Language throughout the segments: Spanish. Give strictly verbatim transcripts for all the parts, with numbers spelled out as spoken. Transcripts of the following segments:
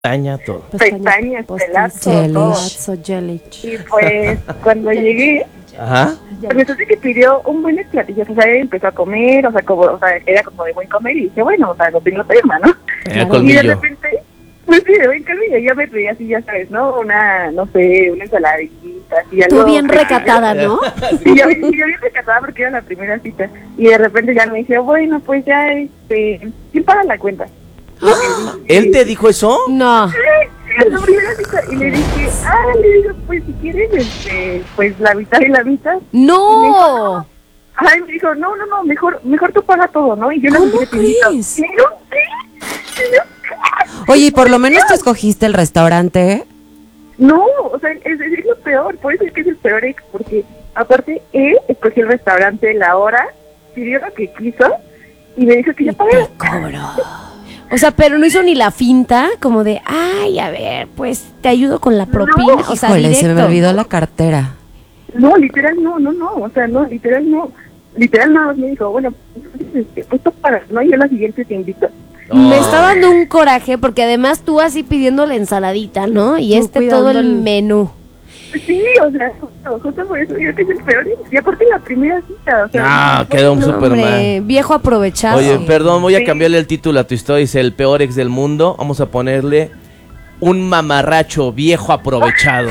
Pestaña, todo. Pestañas, pelazo, Jelich. Y pues, cuando llegué, Ajá. pues entonces que pidió un buen platillo, o sea, él empezó a comer, o sea, como, o sea, era como de buen comer, y dije, bueno, o sea, no tengo tema, ¿no? Era Y colmillo. de repente, pues sí, de buen colmillo, yo me pedí así, ya sabes, ¿no? Una, no sé, una ensaladita, así algo. Tú bien recatada, ¿no? Sí, yo, yo bien recatada porque era la primera cita, y de repente ya me dice, bueno, pues ya, este, ¿quién paga la cuenta? ¡Ah! ¿Él te dijo eso? No. Sí, la primera cita, y le dije, ah, le digo, pues si quieres, este, pues la mitad y la mitad. No. Ay, me dijo, no, no, no, mejor, mejor tú pagas todo, ¿no? Y yo ¿Cómo no me crees? Y yo, sí, y yo, Oye, ¿y por lo menos tú escogiste el restaurante? no, o sea, es, es lo peor, por eso es que es el peor ex, porque aparte él escogió el restaurante, la hora, pidió lo que quiso, y me dijo que yo pagara. Cobro. O sea, pero no hizo ni la finta, como de, ay, a ver, pues te ayudo con la propina. No, o sea, Híjole, directo. se me olvidó la cartera. No, literal, no, no, no, o sea, no, literal, no. Literal, nada más me dijo, bueno, pues, pues tú pagas, ¿no? Y yo la siguiente te invito. Me está dando un coraje porque además tú así pidiendo la ensaladita, ¿no? Y Tú este todo el cuidándole. menú. Sí, o sea, justo, justo por eso yo que es el peor. Y aparte la primera cita, o sea. No, quedó un No, Superman. hombre, viejo aprovechado. Oye, perdón, voy a Sí. cambiarle el título a tu historia. Dice el peor ex del mundo. Vamos a ponerle un mamarracho viejo aprovechado.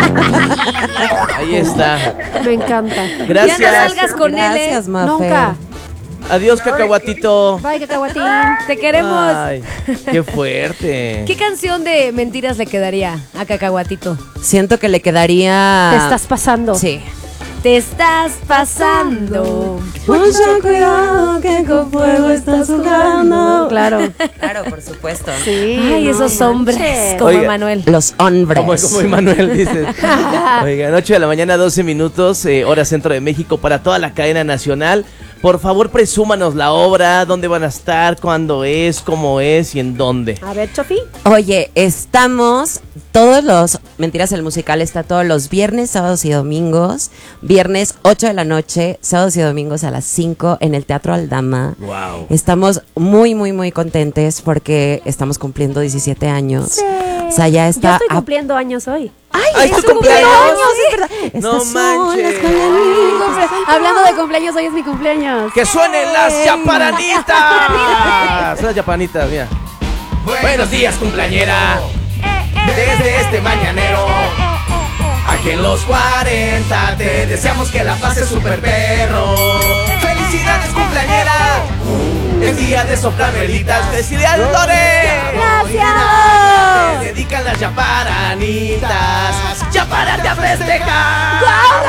Ahí está. Me encanta. Gracias. Ya no salgas con Gracias, él, ¿eh? Mafer. Nunca. Adiós, cacahuatito. Bye, cacahuatín. Te queremos. Ay, qué fuerte. ¿Qué canción de mentiras le quedaría a Cacahuatito? Siento que le quedaría... Te estás pasando. Sí. Te estás pasando. Mucho cuidado que con fuego estás jugando. Claro. Claro, por supuesto. Sí. Ay, esos hombres como Oiga. Manuel. Los hombres. Como, como Emanuel dice. Oiga, ocho de la mañana, doce minutos, eh, hora centro de México, para toda la cadena nacional. Por favor, presúmanos la obra, dónde van a estar, cuándo es, cómo es y en dónde. A ver, Chofi. Oye, estamos todos los... Mentiras, el musical está todos los viernes, sábados y domingos. Viernes ocho de la noche, sábados y domingos a las cinco en el Teatro Aldama. Wow. Estamos muy, muy, muy contentes porque estamos cumpliendo diecisiete años. Sí. O sea, ya está... Yo estoy a- cumpliendo años hoy. ¡Ay, tu cumpleaños! es verdad. No Estas son manches. las cañanitas. Hablando de cumpleaños, hoy es mi cumpleaños. ¡Que suenen las chaparanitas! Son las chapanitas, mira. Buenos días, cumpleañera. Desde este mañanero. Aquí en los cuarenta te deseamos que la pases super perro. ¡Felicidades, cumpleañera! Es día de soplar velitas. ¡Felicidades, Lore! ¡Gracias! Te dedican las chaparanitas. ¡Ya párate a festejar!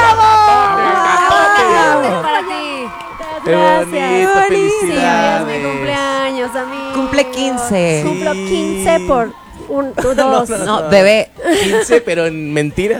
¡Bravo! Para ti. ¡Qué bonito! Es mi ¡Felicidades! cumpleaños, amigo. Cumple quince. Cumplo quince por un, tú dos. no, No, bebé. quince, pero en mentiras.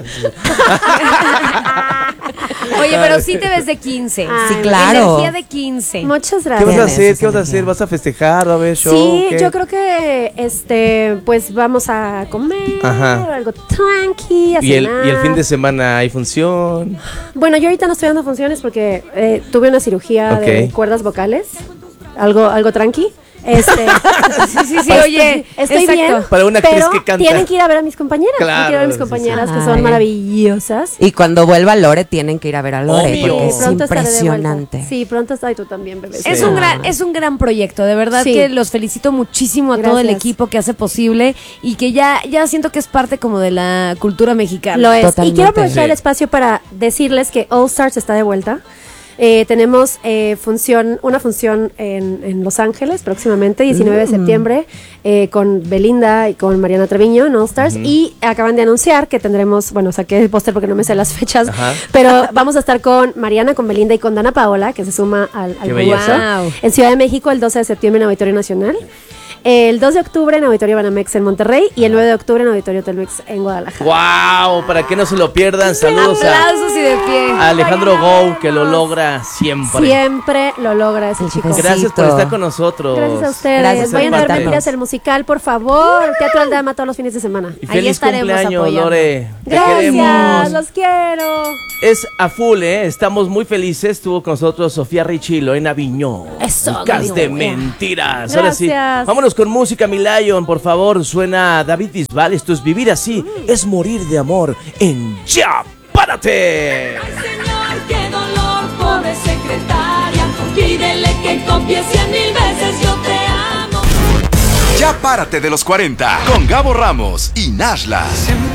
Oye, pero sí te ves de quince. Sí, claro. Energía de quince. Muchas ¿Qué gracias. vas a Tienes hacer? esa ¿Qué vas a energía. hacer? ¿Vas a festejar? ¿Va a haber show? Sí, ¿Qué? yo creo que, este, pues vamos a comer, Ajá. algo tranqui, a ¿Y el, cenar. y el fin de semana hay función? Bueno, yo ahorita no estoy dando funciones porque eh, tuve una cirugía de Ok. cuerdas vocales, algo, algo tranqui. Este, Sí, sí, sí, estoy- oye. estoy exacto. bien. Para una actriz pero que canta. tienen que ir a ver a mis compañeras. Claro, tienen que ir a ver a mis sí, sí. compañeras que Ay. son maravillosas. Y cuando vuelva Lore, tienen que ir a ver a Lore Obvio. porque Sí, es pronto estaré de vuelta. impresionante. Sí, pronto estoy tú también, bebé. Es Sí. un gran, es un gran proyecto, de verdad Sí. que los felicito muchísimo a todo el Gracias. equipo que hace posible y que ya, ya siento que es parte como de la cultura mexicana. Lo es. Totalmente. Y quiero aprovechar Sí. el espacio para decirles que All Stars está de vuelta. Eh, tenemos eh, función, una función en, en Los Ángeles próximamente, diecinueve de septiembre, eh, con Belinda y con Mariana Treviño en All Stars. Y acaban de anunciar que tendremos, bueno, saqué el póster porque no me sé las fechas, Ajá. pero vamos a estar con Mariana, con Belinda y con Dana Paola, que se suma al, al Qué grupo, belleza. Wow. en Ciudad de México el doce de septiembre en Auditorio Nacional. El dos de octubre en Auditorio Banamex en Monterrey y el nueve de octubre en Auditorio Telmex en Guadalajara. ¡Wow! Para que no se lo pierdan, saludos a, Aplausos y de pie. a Alejandro Gou, que lo logra siempre. Siempre lo logra ese chico. Gracias. Gracias por Besito. estar con nosotros. Gracias a ustedes. Gracias por Vayan a ver invitarnos. Mentiras el musical, por favor. Teatro Aldama todos los fines de semana. Y Ahí feliz estaremos cumpleaños, apoyando. Lore. Te Gracias, queremos. los quiero. Es a full, ¿eh? Estamos muy felices. Estuvo con nosotros Sofía Richie y Lorena Viñó. Eso, Podcast de Gaby. mentiras. Ahora sí, Gracias. vámonos con con música, mi Lion, por favor. Suena David Bisbal. Esto es Vivir Así, es morir de amor en Ya Párate. Ay, señor, qué dolor, pobre secretaria. Pídele que copie cien mil veces, yo te amo. Ya Párate de los cuarenta con Gabo Ramos y Nashla.